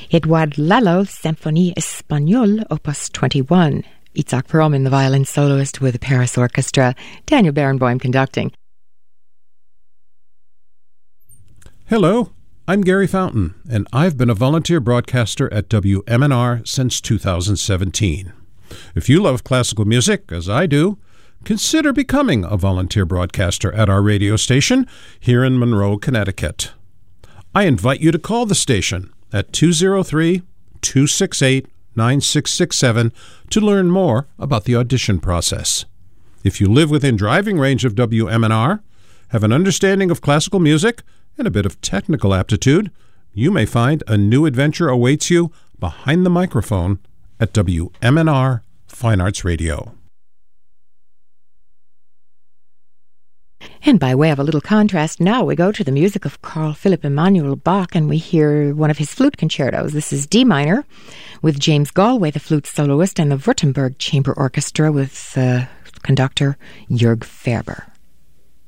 Eduard Lalo, Symphonie Espagnole, Opus 21. Itzhak Perlman, the violin soloist with the Paris Orchestra. Daniel Barenboim conducting. Hello, I'm Gary Fountain, and I've been a volunteer broadcaster at WMNR since 2017. If you love classical music, as I do, consider becoming a volunteer broadcaster at our radio station here in Monroe, Connecticut. I invite you to call the station at 203-268-9667 to learn more about the audition process. If you live within driving range of WMNR, have an understanding of classical music, and a bit of technical aptitude, you may find a new adventure awaits you behind the microphone at WMNR Fine Arts Radio. And by way of a little contrast, now we go to the music of Carl Philipp Emanuel Bach, and we hear one of his flute concertos. This is D minor, with James Galway, the flute soloist, and the Württemberg Chamber Orchestra with conductor Jörg Ferber.